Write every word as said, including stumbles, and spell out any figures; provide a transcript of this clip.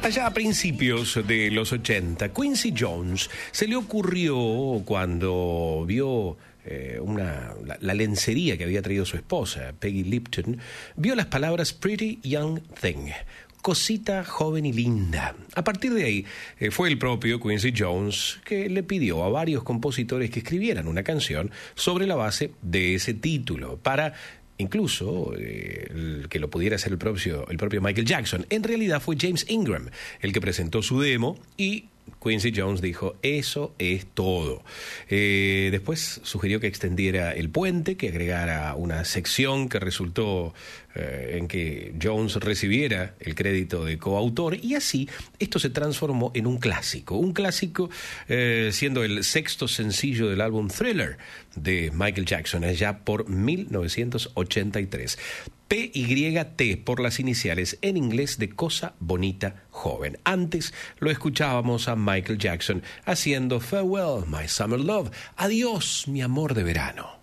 Allá a principios de los ochenta, Quincy Jones se le ocurrió cuando vio eh, una, la, la lencería que había traído su esposa, Peggy Lipton, vio las palabras Pretty Young Thing, cosita joven y linda. A partir de ahí eh, fue el propio Quincy Jones que le pidió a varios compositores que escribieran una canción sobre la base de ese título para... incluso eh, el que lo pudiera hacer el propio, el propio Michael Jackson. En realidad fue James Ingram el que presentó su demo y Quincy Jones dijo, eso es todo. Eh, después sugirió que extendiera el puente, que agregara una sección que resultó eh, en que Jones recibiera el crédito de coautor, y así esto se transformó en un clásico. Un clásico eh, siendo el sexto sencillo del álbum Thriller de Michael Jackson, allá por mil novecientos ochenta y tres. P Y T por las iniciales en inglés de Cosa Bonita Joven. Antes lo escuchábamos a Michael Jackson haciendo Farewell, My Summer Love. Adiós, mi amor de verano.